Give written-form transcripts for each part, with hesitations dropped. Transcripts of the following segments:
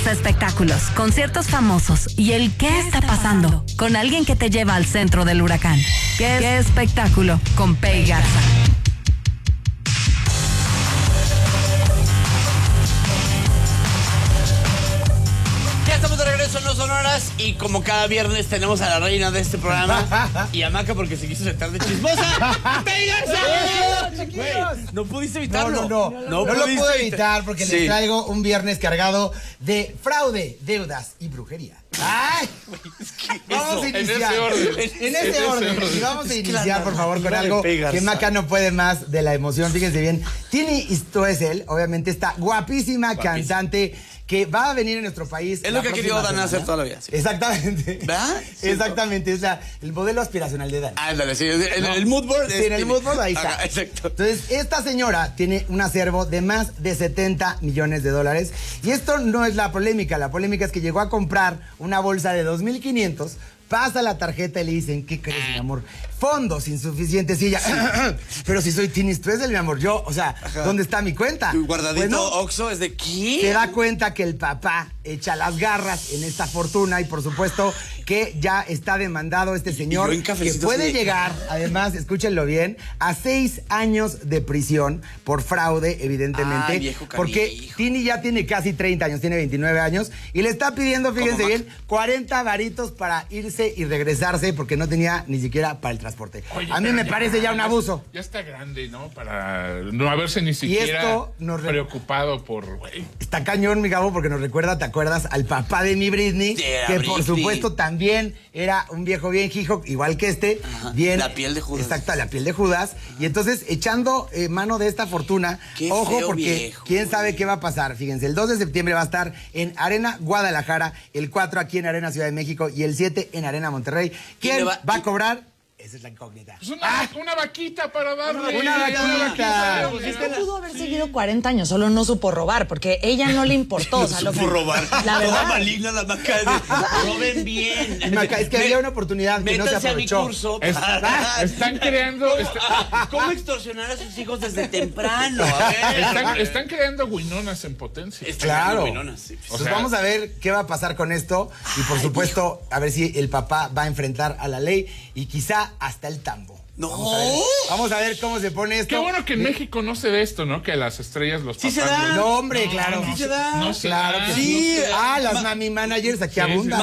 espectáculos, conciertos famosos y el qué está pasando con alguien que te lleva al centro del huracán. ¿Qué espectáculo? Con Pei Garza. Estamos de regreso en Los Sonoras y como cada viernes tenemos a la reina de este programa y a Maca porque se quiso sentar de chismosa. ¡Pei Garza! Güey, no pudiste evitarlo. No lo pude evitar porque les traigo un viernes cargado de fraude, deudas y brujería. ¡Ay! Vamos a iniciar. En ese orden. Y vamos a iniciar, por favor, con algo que Maca no puede más de la emoción. Fíjense bien. Tini Stoessel, obviamente, esta guapísima cantante que va a venir en nuestro país. Es lo que ha querido Dana hacer toda la vida. Sí. Exactamente. ¿Verdad? Exactamente. Es el modelo aspiracional de Dana. Ándale, sí. En el mood board. Sí, en el mood board ahí está. Exacto. Entonces, esta señora tiene un acervo de más de 70 millones de dólares. Y esto no es la polémica. La polémica es que llegó a comprar una bolsa de 2,500. Pasa la tarjeta y le dicen, ¿qué crees, mi amor? Fondos insuficientes. Y ella, pero si soy Tini Stoessel, mi amor, yo, o sea, ¿dónde está mi cuenta? Tu guardadito Bueno, Oxxo es de ¿qué? Se da cuenta que el papá echa las garras en esta fortuna y por supuesto que ya está demandado este señor que puede llegar, además, escúchenlo bien, a 6 años de prisión por fraude, evidentemente. Ay, viejo porque Tini ya tiene casi 30 años, tiene 29 años y le está pidiendo, fíjense bien, 40 varitos para irse y regresarse porque no tenía ni siquiera para el transporte. Oye, a mí me parece ya un abuso. Ya está grande, ¿no? Para no haberse ni siquiera esto preocupado por... Está cañón, mi Gabo, porque nos recuerda, ¿te acuerdas? Al papá de mi Britney, que por supuesto también era un viejo bien hijo, igual que este. Ajá, bien. la piel de Judas. Exacto, la piel de Judas. Y entonces, echando mano de esta fortuna, ojo, porque viejo, quién sabe qué va a pasar. Fíjense, el 2 de septiembre va a estar en Arena Guadalajara, el 4 aquí en Arena Ciudad de México y el 7 en Arena Monterrey. ¿Quién va a cobrar? Esa es la incógnita. Pues una vaquita para darle. Una vaquita. Esto pudo haber seguido 40 años, solo no supo robar, porque ella no le importó. O sea, no supo robar. La verdad. Toda maligna la Maca. Roben bien. Maca, es que había una oportunidad que no se aprovechó. A mi curso. Están creando... ¿Cómo extorsionar a sus hijos desde temprano? A ver. Están creando guinonas en potencia. Claro. Guinonas, sí. Entonces vamos a ver qué va a pasar con esto y por supuesto a ver si el papá va a enfrentar a la ley y quizá hasta el tambo. No. Vamos a ver cómo se pone esto. Qué bueno que en México no se ve esto, ¿no? Que las estrellas los papás... Sí se da. No, hombre, claro. Sí se da. No se Claro da. que sí. sí. Las mami managers aquí abundan.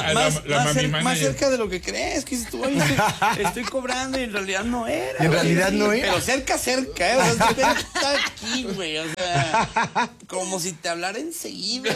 Más cerca de lo que crees. Que tú, estoy cobrando y en realidad no era. En realidad no era. Pero cerca, ¿eh? O sea, está aquí, güey. O sea, como si te hablara enseguida.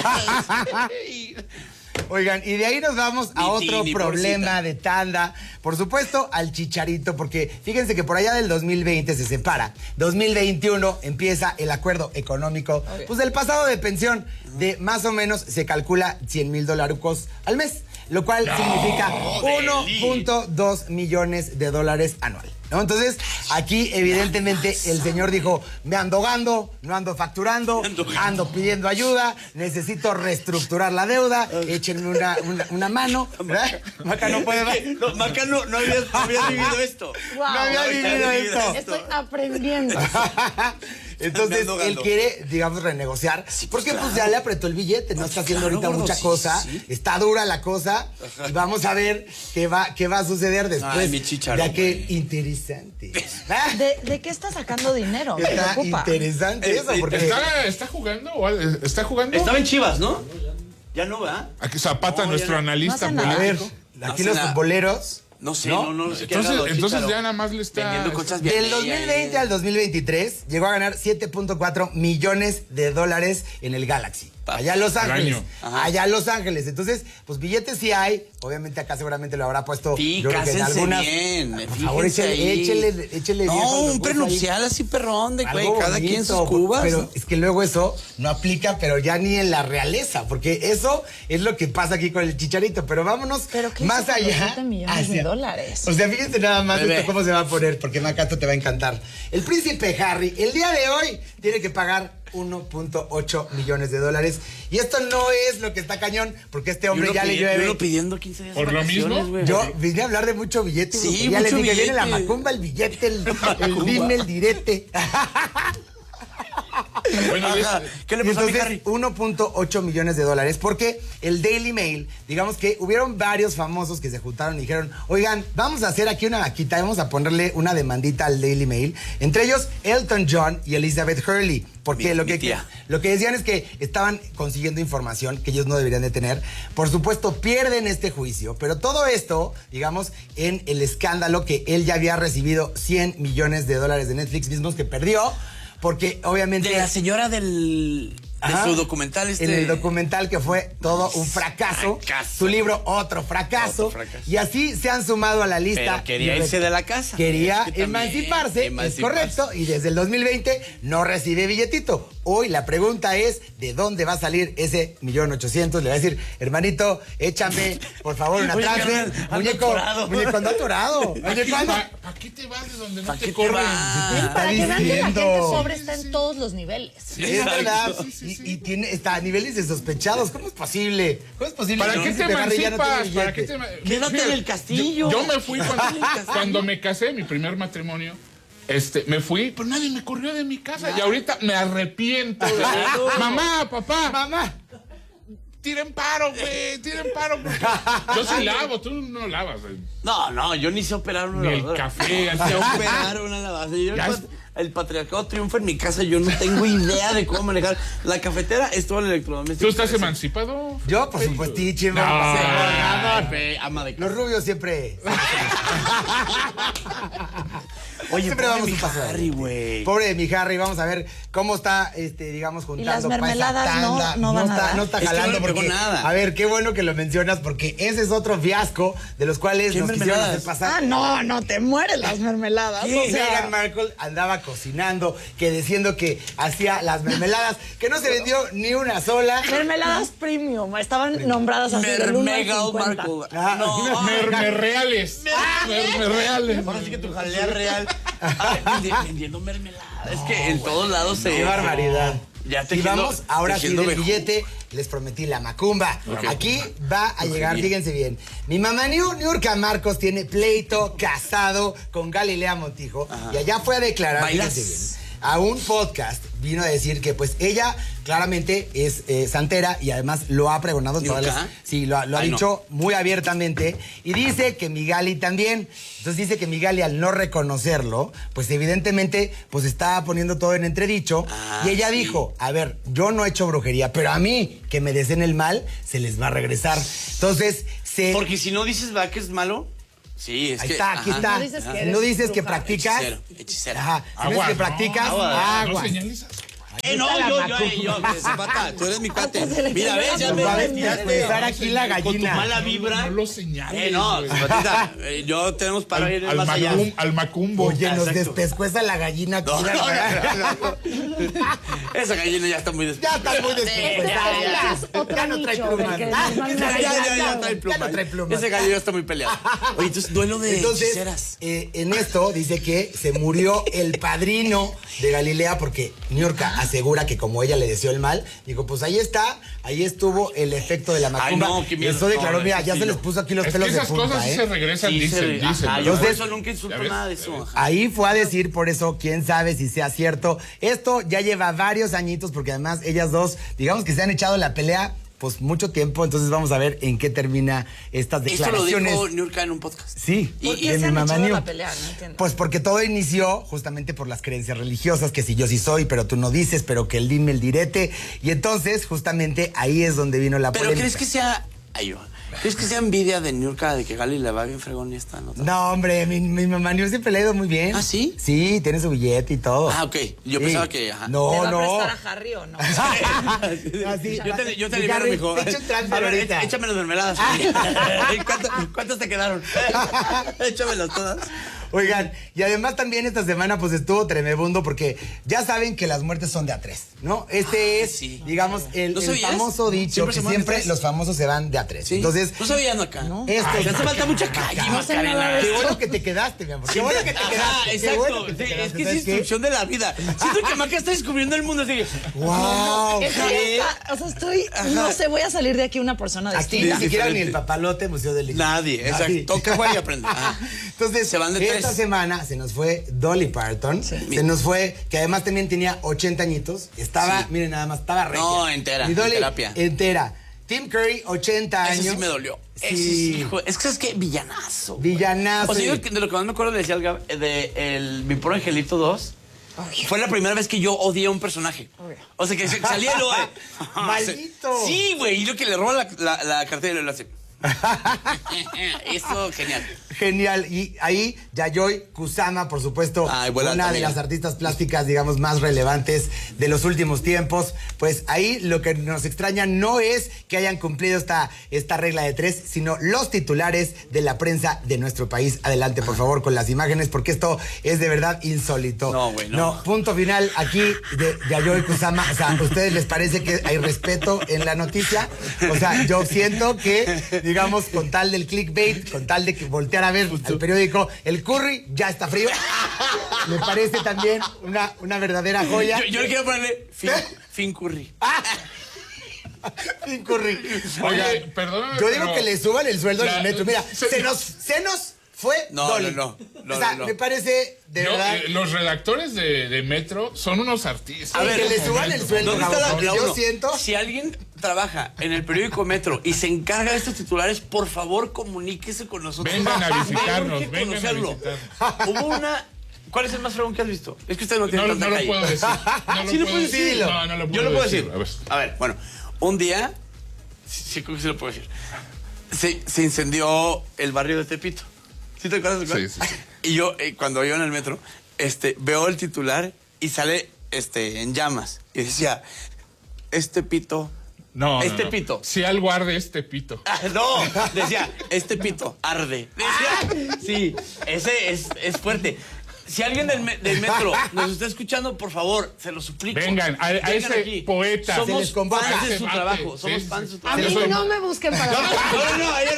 Oigan, y de ahí nos vamos a otro problema de tanda. Por supuesto, al Chicharito, porque fíjense que por allá del 2020 se separa. 2021 empieza el acuerdo económico, pues del pasado de pensión, de más o menos se calcula $100,000 al mes, lo cual significa 1.2 millones de dólares anual. ¿No? Entonces, aquí evidentemente el señor dijo, me ando ahogando, no ando facturando, ando pidiendo ayuda, necesito reestructurar la deuda, échenme una mano. ¿Verdad? Maca no puede ver. No, Maca no había vivido esto. Wow. No había vivido esto. Estoy aprendiendo. Entonces, él quiere, digamos, renegociar, porque pues ya le apretó el billete, no está haciendo ahorita mucha cosa, está dura la cosa, y vamos a ver qué va a suceder después. Ay, mi Chicharo, ya que interesante. ¿De qué está sacando dinero? Me Está preocupa. interesante eso, porque... ¿Está jugando? ¿Está jugando? Estaba en Chivas, ¿no? Ya no, ¿verdad? Aquí Zapata, No, nuestro ya no. analista No hace A ver, político. aquí No los hace nada. futboleros... No sé, no sé qué ha Entonces, dado entonces Chicharo. ya nada más le está... Vendiendo cosas bien. Del 2020 al 2023 llegó a ganar 7.4 millones de dólares en el Galaxy. Allá en Los Ángeles. Allá en Los Ángeles. Entonces, pues billetes sí hay. Obviamente acá seguramente lo habrá puesto. Sí, yo creo que en cásense algunas. bien. Por favor, échele No, bien un prenupcial así perrón de güey, algo cada bonito, quien sus cubas. Pero es que luego eso no aplica, pero ya ni en la realeza, porque eso es lo que pasa aquí con el Chicharito. Pero vámonos ¿Pero qué más hizo con los allá. 7 millones de dólares? O sea, fíjense nada más Bebé. esto cómo se va a poner, porque Macato te va a encantar. El príncipe Harry, el día de hoy, tiene que pagar 1.8 millones de dólares. Y esto no es lo que está cañón, porque este hombre ya le llueve. Yo pidiendo 15 días de ¿Por lo vacaciones, mismo? güey. Yo vine a hablar de mucho billete. Sí, ya les mucho dije, viene la billete. macumba, el billete, el dime, el direte. Bueno, Ajá. ¿Qué le Y pasó a mi entonces, Harry? 1.8 millones de dólares, porque el Daily Mail, digamos que hubieron varios famosos que se juntaron y dijeron, oigan, vamos a hacer aquí una vaquita, vamos a ponerle una demandita al Daily Mail, entre ellos Elton John y Elizabeth Hurley, porque lo que decían es que estaban consiguiendo información que ellos no deberían de tener. Por supuesto, pierden este juicio, pero todo esto, digamos, en el escándalo que él ya había recibido 100 millones de dólares de Netflix mismos que perdió, porque obviamente... De la señora de su documental En el documental que fue todo un fracaso. Su libro, otro fracaso. Y así se han sumado a la lista. Pero quería irse de la casa. Quería Es que emanciparse, es correcto. Y desde el 2020 no recibe billetito. Hoy la pregunta es, ¿de dónde va a salir ese 1.800.000? Le va a decir, hermanito, échame, por favor, una transfer. Muñeco, ando atorado. ¿Para qué te vas de donde no te corren? Para que vean que la gente pobre está en todos los niveles. Es verdad. Y está a niveles de sospechados. ¿Cómo es posible? ¿Cómo es posible? ¿Para qué te emancipas? ¿Para qué te Quédate en el castillo. Yo me fui cuando me casé, mi primer matrimonio. Me fui, pero nadie me corrió de mi casa. Y ahorita me arrepiento. Mamá, papá. Mamá. Tiren paro, güey. Tiren paro. Yo sí lavo, tú no lavas. No, yo ni sé operar una Ni lavadora. el café. Sé operar una lavadora. El patriarcado triunfa en mi casa. Yo no tengo idea de cómo manejar. La cafetera es todo el electrodoméstico. ¿Tú estás emancipado? Yo, por supuestiche, No. Ama de casa. Los rubios siempre. Oye, siempre pobre vamos mi un paso Harry, güey. Pobre de mi Harry, vamos a ver cómo está, digamos, juntando. Y las pa' esa mermeladas tanda. no van a dar. No está Es que jalando no le pegó porque, nada. a ver, qué bueno que lo mencionas porque ese es otro fiasco de los cuales ¿Qué nos quisieron mermeladas? hacer pasar. No te mueres las mermeladas. Sí, Meghan Markle andaba cocinando, que diciendo que hacía las mermeladas, que no se vendió ni una sola. Mermeladas premium, estaban nombradas así del 1 al Meghan 50. Markle. No. Merreales. Merreales. Ahora sí que tu jalea real. Vendiendo mermelada. Es que en todos lados se... Qué barbaridad. Ya te Y vamos, ahora sí del billete, les prometí la macumba. Ok. Aquí va a llegar, bien. fíjense bien. Mi mamá Niurka Marcos tiene pleito casado con Galilea Montijo. Y allá fue a declarar, ¿Bailas? fíjense bien, a un podcast. Vino a decir que pues ella claramente es santera y además lo ha pregonado todas las... Sí, lo ha dicho muy abiertamente. Y dice que mi Gali también. Entonces dice que mi Gali, al no reconocerlo, pues evidentemente pues está poniendo todo en entredicho. Y ella dijo, a ver, yo no he hecho brujería, pero a mí que me deseen el mal, se les va a regresar. Entonces, Porque si no dices, ¿va que es malo? Sí, es ahí que... está, aquí está. No dices que Si eres no dices que bruja. practicas. Hechicero. Ajá. Si no dices que practicas, No agua. señalizas. No, yo, Zapata, tú eres mi cuate. Mira, ves, ya me Va a tiraste. despertar aquí la Con tu gallina. mala vibra. No lo señales. No, güey. Zapatita, yo tenemos para ir más allá. Al macumbo. Oye, nos Exacto. despescueza la gallina aquí. No. Esa gallina ya está muy Ya despierta. está muy despescuezada. Ese es otro Ya no trae nicho plumas. del que Ah, normalmente- Ya trae pluma. Ya no trae plumas. Ese gallo ya está muy peleado. Oye, entonces duelo de hechiceras. Entonces, en esto dice que se murió el padrino de Galilea porque Niurka asegura que como ella le deseó el mal, dijo, pues ahí está, ahí estuvo el efecto de la macumba. Ay, no, qué miedo. Eso declaró, No, mira, eso ya sí, se les no. puso aquí los Es pelos que de esas punta, cosas sí ¿eh? se regresan, Sí, dicen. ajá, yo por Entonces, eso nunca insulto ¿ya ves? nada de eso. Ajá. Ahí fue a decir, por eso, quién sabe si sea cierto. Esto ya lleva varios añitos, porque además ellas dos, digamos que se han echado la pelea, pues mucho tiempo, entonces vamos a ver en qué termina estas Esto lo declaraciones. dijo Niurka en un podcast. Sí, ¿Por qué de se mi han mamá echado Niu. la pelea? No entiendo. Pues porque todo inició justamente por las creencias religiosas, que si yo sí soy, pero tú no dices, pero que el dime el direte. Y entonces, justamente, ahí es donde vino la Pero polémica. ¿crees que sea... ¿Crees que sea envidia de Niurka de que Gali le va bien fregón y esta nota? No, hombre, mi mamá Niu siempre le ha ido muy bien. ¿Ah, sí? Sí, tiene su billete y todo. Ah, ok. Yo Sí. pensaba que... Ajá. ¿Le No, va a no. prestar a Harry o no? Así, Yo te mi libero, Harry, mijo. te echo un transfer A ver, ahorita. échame las mermeladas. ¿Cuántas te quedaron? Échamelas todas. Oigan, y además también esta semana pues estuvo tremebundo porque ya saben que las muertes son de a tres, ¿no? Este es, sí. digamos, el ¿No sabías? famoso dicho ¿Siempre se que mueren de siempre tres? los famosos se van de a tres. Sí. Entonces, no sabían acá. esto Ay, te hace falta mucha calle, No sé Macarena. nada de qué bueno que te quedaste, mi amor. Qué bueno que te quedaste. Ajá, qué exacto. bueno que te Sí, quedaste. es que es ¿Sabes qué? instrucción de la vida. Siento que Maca está descubriendo el mundo así. ¡Wow! Es que o sea, no sé, voy a salir de aquí una persona Aquí distinta. ni siquiera ni diferente. el papalote Museo del Niño. Nadie, exacto. Nadie. Toca, güey, y aprende. Ajá. Entonces, Se van de tres. esta semana se nos fue Dolly Parton. Sí. Se nos fue, que además también tenía 80 añitos. Estaba, miren nada más, estaba regia. No, entera. Mi Dolly, en terapia. Entera. Tim Curry, 80 años. Ese sí me dolió. Sí. Hijo, es que, ¿sabes qué? Villanazo. Villanazo. O sea, yo de lo que más me acuerdo le decía al Gab, Mi Pobre Angelito 2. Fue la primera vez que yo odié a un personaje. O sea, que salía lo... ¡Maldito! Sí, güey. Y lo que le roba la cartera y lo hace... Esto, genial. Genial. Y ahí, Yayoi Kusama, por supuesto, una de las artistas plásticas, digamos, más relevantes de los últimos tiempos. Pues ahí lo que nos extraña no es que hayan cumplido esta regla de 3, sino los titulares de la prensa de nuestro país. Adelante, por favor, con las imágenes, porque esto es de verdad insólito. No, güey, no. Punto final aquí de Yayoi Kusama. O sea, ¿a ustedes les parece que hay respeto en la noticia? O sea, yo siento que, digamos, con tal del clickbait, con tal de que voltear a ver al periódico, el curry ya está frío. Me parece también una verdadera joya. Yo le quiero ponerle fin curry. Fin curry. Oye, perdóname. Yo digo que le suban el sueldo en el metro. Mira, se nos fue Dolly. No. O sea, me parece de verdad. Los redactores de Metro son unos artistas. A ver, que le suban el sueldo. ¿Dónde está la yo uno? siento. Si alguien trabaja en el periódico Metro y se encarga de estos titulares, por favor, comuníquese con nosotros. Vengan a visitarnos, vengan a visitarnos. Hubo una... ¿Cuál es el más fregón que has visto? Es que usted no tiene tanta No lo calle. puedo decir. ¿Sí lo puedo decir? No lo puedo decir. Yo lo puedo decir. A ver, bueno. Un día... Sí, creo que sí lo puedo decir. Se incendió el barrio de Tepito. ¿Sí te acuerdas? Sí. Y yo, cuando iba en el metro, veo el titular y sale en llamas. Y decía, pito... pito. Si algo arde, pito. No, decía, pito arde. Decía, sí, ese es fuerte. Si alguien del metro nos está escuchando, por favor, se lo suplico. Vengan a ese aquí. Poeta. Somos fans de su Ese trabajo. bate. Somos Sí, fans de su A mí trabajo. no me busquen para... No, ella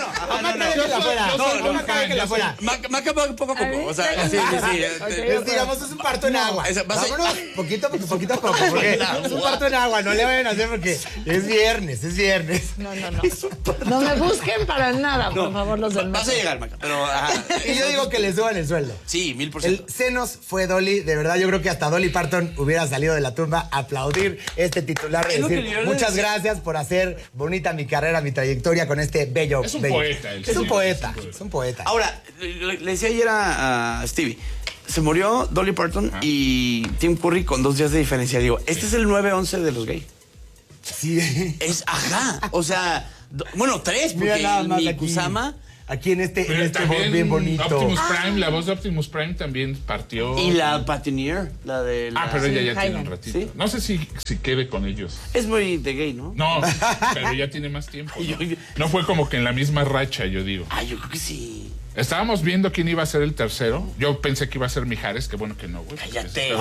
no. Maca poco a poco. O sea, sí. Digamos, es un parto en agua. Vámonos poquito a poco, porque es un parto en agua. No le vayan a hacer porque es viernes. No. No me busquen para nada, por favor, los del Vas a llegar, Maca, pero... Y yo digo que le suban el sueldo. Sí, 1000%. Se nos fue Dolly, de verdad, yo creo que hasta Dolly Parton hubiera salido de la tumba a aplaudir este titular y decir, muchas gracias por hacer bonita mi carrera, mi trayectoria con este bello. Es un poeta. Es un poeta. Ahora, le decía ayer a Stevie, se murió Dolly Parton y Tim Curry con 2 días de diferencia. Digo, este es el 9/11 de los gays. Sí. O sea, 3, porque mi Kusama... Aquí en este también bien bonito. Optimus Prime, la voz de Optimus Prime también partió. Y la Patineer, la de la... pero ella ya tiene un ratito. ¿Sí? No sé si quede con ellos. Es muy de gay, ¿no? No, pero ya tiene más tiempo. No fue como que en la misma racha, yo digo. Yo creo que sí. Estábamos viendo quién iba a ser el tercero. Yo pensé que iba a ser Mijares, que bueno que no, güey. Cállate.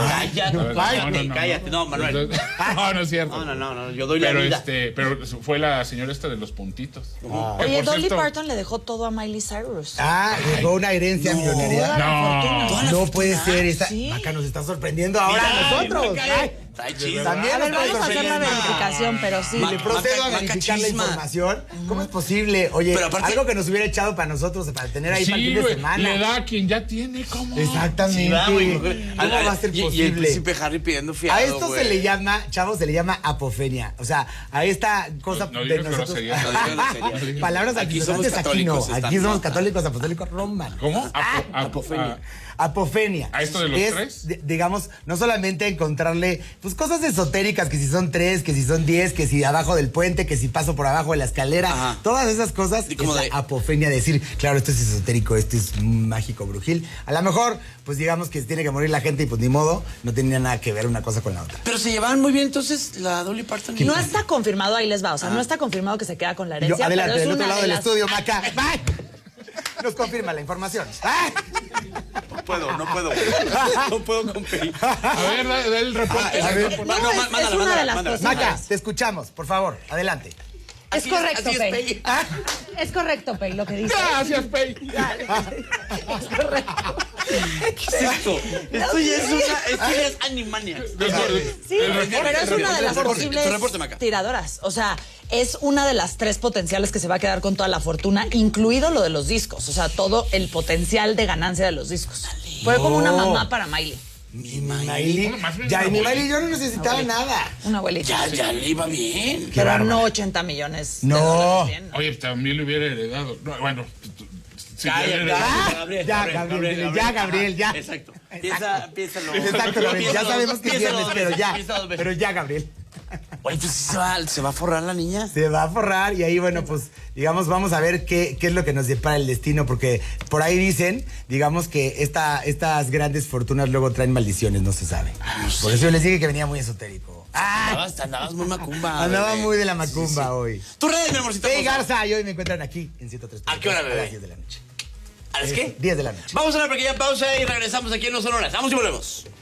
No, Manuel. No es cierto. No, yo doy la vida. Pero fue la señora esta de los puntitos. Oye, Dolly Parton le dejó todo a Miley Cyrus. Dejó una herencia millonaria. No puede ser. Sí. Maca nos está sorprendiendo ahora a nosotros. También a ver, vamos a hacer la verificación, pero sí. Le procedo a verificar la información. ¿Cómo es posible? Oye, algo que nos hubiera echado para nosotros, para tener ahí para el fin de semana. Le da a quien ya tiene, ¿cómo? Exactamente. ¿Cómo va a ser posible? Y el príncipe Harry pidiendo fiado, a esto se le llama, chavos, se le llama apofenia. O sea, a esta cosa de nosotros. Palabras altisonantes aquí no. Aquí somos católicos apostólicos romanos. ¿Cómo? Apofenia. Apofenia. ¿A esto de los 3? Digamos, no solamente encontrarle pues cosas esotéricas, que si son 3, que si son 10, que si abajo del puente, que si paso por abajo de la escalera, todas esas cosas es la apofenia, decir, claro, esto es esotérico, esto es mágico, brujil. A lo mejor, pues digamos que tiene que morir la gente y pues ni modo, no tenía nada que ver una cosa con la otra. Pero se llevaban muy bien entonces la Dolly Parton. No está confirmado, ahí les va, o sea, no está confirmado que se queda con la herencia. Adelante, pero es del otro una lado de del las... estudio, Maca. Nos confirma la información. No puedo competir. A ver, da el reporte. Es una de las cosas. Maca, te escuchamos, por favor, adelante. Es correcto, Pei. Es correcto, Pei, lo que dice. Gracias, Pei. Es correcto. ¿Qué es esto? Esto ya es Animaniacs. Sí, pero es una de las posibles tu reporte, Maca. tiradoras. O sea, es una de las 3 potenciales que se va a quedar con toda la fortuna, incluido lo de los discos. O sea, todo el potencial de ganancia de los discos. Fue como una mamá para Miley. Mi Miley. Ya, y mi Miley yo no necesitaba nada. Una abuelita. Ya le iba bien. Qué Pero bárbaro. no 80 millones de No. dólares bien, ¿no? Oye, también le hubiera heredado. No, bueno, si le hubiera heredado. Gabriel, ya. Exacto. Piénsalo. Exacto, Gabriel. Ya sabemos que Piénsalo tienes, dos pero veces, ya. piénsalo dos veces. Pero ya, Gabriel. Oye, pues sí se va a forrar la niña. Se va a forrar y ahí, bueno, pues, digamos, vamos a ver qué es lo que nos depara el destino, porque por ahí dicen, digamos, que estas grandes fortunas luego traen maldiciones, no se sabe. Por eso yo les dije que venía muy esotérico. Andabas muy macumba. Andaba bebé. muy de la macumba Sí. hoy. Tu red, mi amorcito. Hey, hermoso. Garza, y hoy me encuentran aquí en 103. ¿A qué hora, bebé? A las 10 de la noche. ¿A las qué? 10 de la noche. Vamos a una pequeña pausa y regresamos aquí en No Sonoras. Vamos y volvemos.